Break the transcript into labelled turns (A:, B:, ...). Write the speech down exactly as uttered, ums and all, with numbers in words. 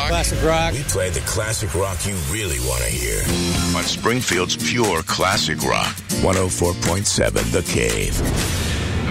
A: rock.
B: Classic rock.
C: We play the classic rock you really want to hear.
D: On Springfield's pure classic rock.
C: one oh four point seven The Cave.